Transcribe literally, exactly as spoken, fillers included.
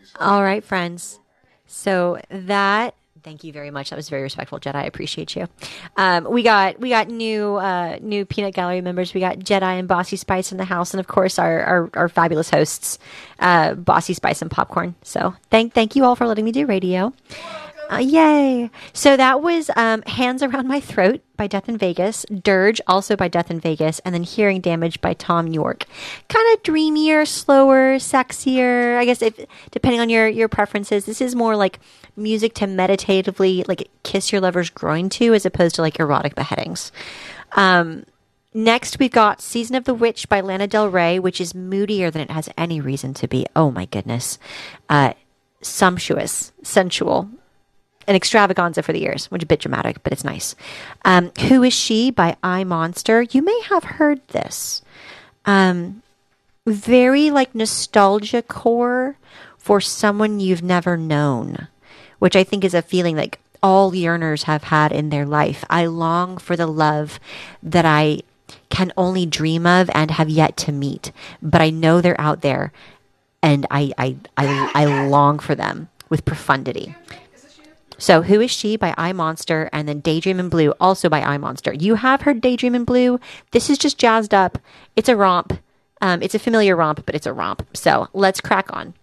All right, friends. So that thank you very much. That was very respectful, Jedi. I appreciate you. Um, we got we got new uh, new Peanut Gallery members. We got Jedi and Bossy Spice in the house, and of course our our, our fabulous hosts, uh, Bossy Spice and Popcorn. So thank thank you all for letting me do radio. Uh, yay! So that was um, Hands Around My Throat by Death in Vegas, Dirge also by Death in Vegas, and then Hearing Damage by Tom York. Kind of dreamier, slower, sexier. I guess if depending on your, your preferences, this is more like music to meditatively like kiss your lover's groin to, as opposed to like erotic beheadings. Um, next, we've got Season of the Witch by Lana Del Rey, which is moodier than it has any reason to be. Oh my goodness. Uh, sumptuous, sensual. An extravaganza for the ears, which is a bit dramatic, but it's nice. Um, Who Is She by I Monster. You may have heard this. Um, very like nostalgia core for someone you've never known, which I think is a feeling like all yearners have had in their life. I long for the love that I can only dream of and have yet to meet, but I know they're out there, and I I I, I long for them with profundity. So Who Is She by I Monster, and then Daydream in Blue, also by I Monster. You have heard Daydream in Blue. This is just jazzed up. It's a romp. Um, it's a familiar romp, but it's a romp. So let's crack on.